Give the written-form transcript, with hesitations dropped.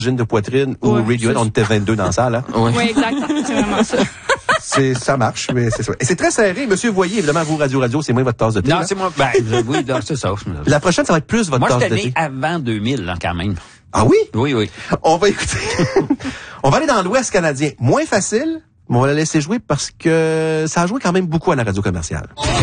gym de poitrine ou Radiohead, on était 22 dans la salle. Hein? Oui, exact. C'est vraiment ça. Ça marche, mais c'est ça. Et c'est très serré. Monsieur Voyer, évidemment, vous, Radio, c'est moins votre tasse de thé. Non, là. c'est moi. Oui, non, c'est ça. La prochaine, ça va être plus votre tasse de thé. Moi, j'étais né avant 2000, là, quand même. Ah oui? Oui. On va écouter. On va aller dans l'Ouest canadien. Moins facile, mais on va la laisser jouer parce que ça a joué quand même beaucoup à la radio commerciale.